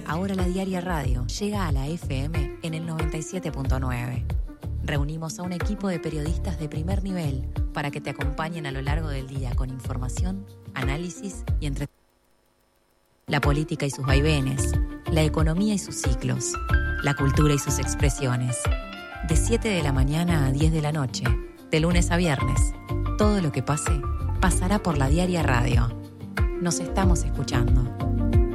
Ahora la Diaria Radio llega a la FM en el 97.9. Reunimos a un equipo de periodistas de primer nivel para que te acompañen a lo largo del día con información, análisis y entretenimiento. La política y sus vaivenes, la economía y sus ciclos, la cultura y sus expresiones. De 7 de la mañana a 10 de la noche, de lunes a viernes, todo lo que pase, pasará por la Diaria Radio. Nos estamos escuchando.